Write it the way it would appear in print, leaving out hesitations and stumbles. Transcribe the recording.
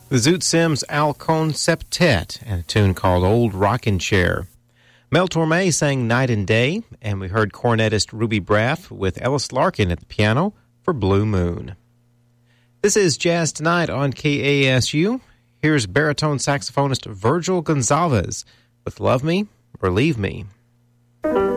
The Zoot Sims Alcone Septet and a tune called Old Rockin' Chair. Mel Torme sang Night and Day, and we heard cornetist Ruby Braff with Ellis Larkin at the piano for Blue Moon. This is Jazz Tonight on KASU. Here's baritone saxophonist Virgil Gonzalez with Love Me or Leave Me.